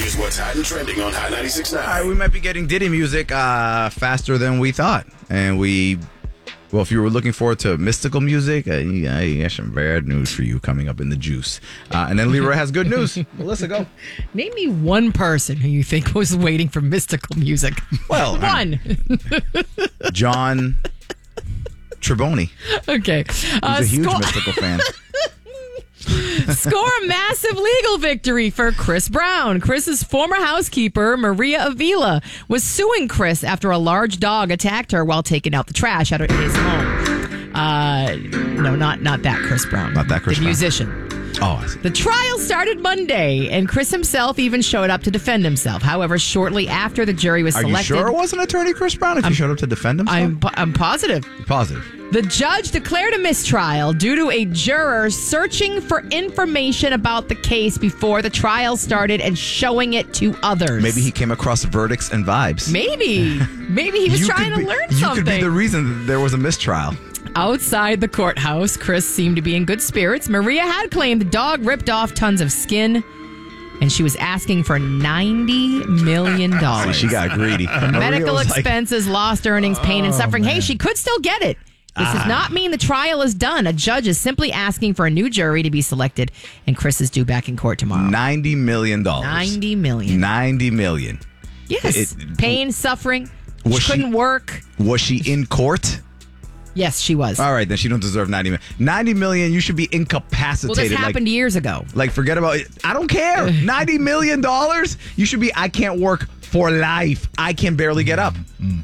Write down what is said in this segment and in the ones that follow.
Here's what's hot and trending on Hot 96.9. All right, we might be getting Diddy music faster than we thought. And well, if you were looking forward to mystical music, I got some bad news for you coming up in the juice. And then Leroy has good news. Melissa, go. Name me one person who you think was waiting for mystical music. Well, one. John Treboni. Okay. He's a huge mystical fan. Score a massive legal victory for Chris Brown. Chris's former housekeeper, Maria Avila, was suing Chris after a large dog attacked her while taking out the trash out of his home. No, not that Chris Brown. Not that Chris Brown. The musician. Oh, I see. The trial started Monday, and Chris himself even showed up to defend himself. However, shortly after the jury was selected... Are you sure it wasn't attorney Chris Brown if he showed up to defend himself? I'm positive. Positive. The judge declared a mistrial due to a juror searching for information about the case before the trial started and showing it to others. Maybe he came across verdicts and vibes. Maybe he was trying to learn something. You could be the reason that there was a mistrial. Outside the courthouse, Chris seemed to be in good spirits. Maria had claimed the dog ripped off tons of skin, and she was asking for $90 million. See, she got greedy. Medical expenses, lost earnings, pain, and suffering. Man. Hey, she could still get it. This does not mean the trial is done. A judge is simply asking for a new jury to be selected, and Chris is due back in court tomorrow. $90 million. $90 million. $90 million. Yes. Pain, suffering. She couldn't work. Was she in court? Yes, she was. All right, then she don't deserve $90 million. $90 million, you should be incapacitated. Well, this happened years ago. Like, forget about it. I don't care. $90 million? You should be, I can't work for life. I can barely get up.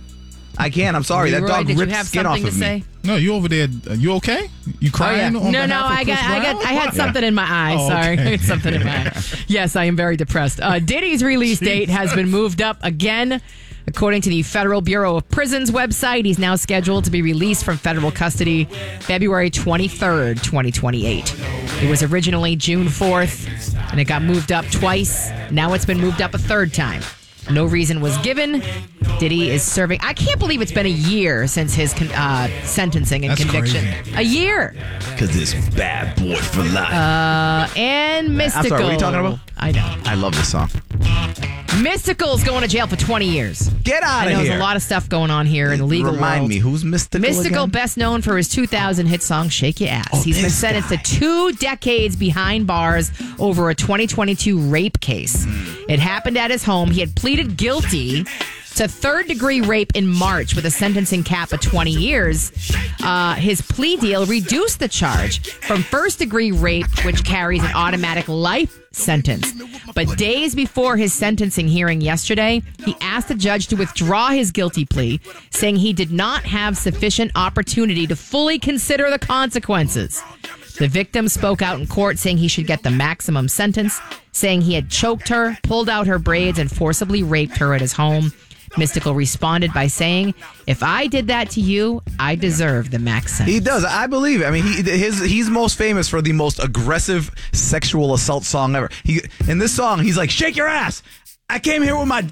I can't. I'm sorry. Leroy, that dog ripped did skin you have off something of to say? me. No, you over there. You okay? You crying? Oh, yeah. No, I had something in my eye. Oh, Sorry. okay. I had something in my eye. Yes, I am very depressed. Diddy's release date has been moved up again. According to the Federal Bureau of Prisons website, he's now scheduled to be released from federal custody February 23rd, 2028. It was originally June 4th, and it got moved up twice. Now it's been moved up a third time. No reason was given. Diddy is serving... I can't believe it's been a year since his sentencing and That's conviction. crazy. A year. Because this bad boy for life. And Mystical. I'm sorry, what are you talking about? I know. I love this song. Mystical's going to jail for 20 years. Get out I of know here. there's a lot of stuff going on here in the legal Remind world. me, who's Mystical Mystical, again? best known for his 2000 hit song "Shake Your Ass." Oh, He's been this sentenced guy. to 2 decades behind bars over a 2022 rape case. It happened at his home. He had pleaded guilty to third-degree rape in March with a sentencing cap of 20 years. His plea deal reduced the charge from first-degree rape, which carries an automatic life sentence. But days before his sentencing hearing yesterday, he asked the judge to withdraw his guilty plea, saying he did not have sufficient opportunity to fully consider the consequences. The victim spoke out in court saying he should get the maximum sentence, saying he had choked her, pulled out her braids, and forcibly raped her at his home. Mystical responded by saying, "If I did that to you, I deserve the max sentence." He does. I believe it. I mean, he's most famous for the most aggressive sexual assault song ever. In this song, he's like, "Shake your ass. I came here with my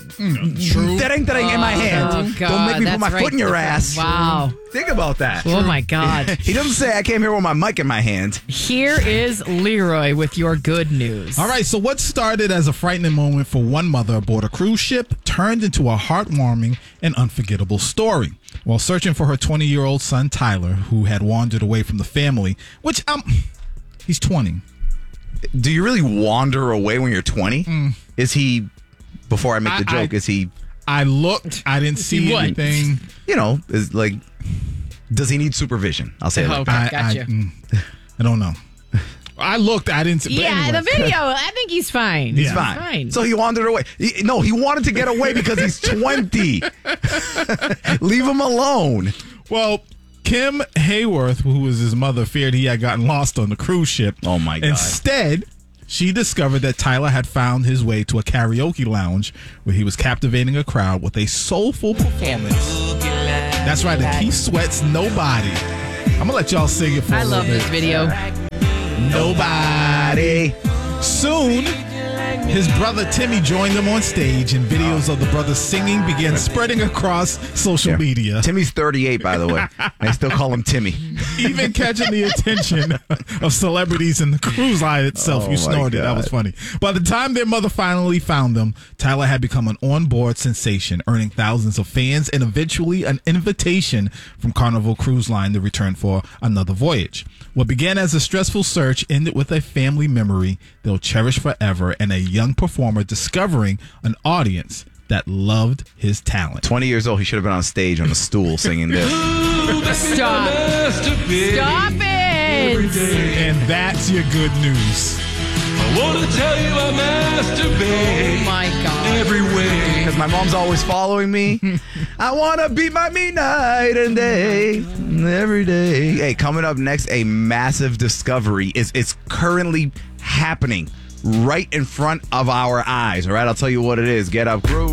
tereng in my hand. Oh, God, Don't make me put that's my foot in your right. ass." Wow. Think about that. Oh, my God. He doesn't say, "I came here with my mic in my hand." Here is Leroy with your good news. All right, so what started as a frightening moment for one mother aboard a cruise ship turned into a heartwarming and unforgettable story. While searching for her 20-year-old son, Tyler, who had wandered away from the family, which, he's 20. Do you really wander away when you're 20? Is he, before I make the joke, is he... I looked, I didn't see what? anything. You know, is like... Does he need supervision? I'll say it like that. Okay, gotcha. I don't know. I looked, I didn't see. Yeah, the video, I think he's fine. He's fine. So he wandered away. He wanted to get away because he's 20. Leave him alone. Well, Kim Hayworth, who was his mother, feared he had gotten lost on the cruise ship. Oh, my God. Instead, she discovered that Tyler had found his way to a karaoke lounge where he was captivating a crowd with a soulful performance. That's right, and Keith Sweat's Nobody. I'm going to let y'all sing it for a little bit. I love this video. Nobody. Soon, His brother Timmy joined them on stage, and videos of the brothers singing began spreading across social media. Timmy's 38, by the way. They still call him Timmy. Even catching the attention of celebrities in the cruise line itself. Oh, You snorted. my That God. was funny. By the time their mother finally found them, Tyler had become an onboard sensation, earning thousands of fans and eventually an invitation from Carnival Cruise Line to return for another voyage. What began as a stressful search ended with a family memory they'll cherish forever and a young performer discovering an audience that loved his talent. 20 years old. He should have been on stage on a stool singing this. Stop. Stop it. And that's your good news. I want to tell you I masturbate Oh, my God. every way. Because my mom's always following me. I want to beat my meat night and day, every day. Hey, coming up next, a massive discovery. It's currently happening right in front of our eyes. All right, I'll tell you what it is. Get up, crew.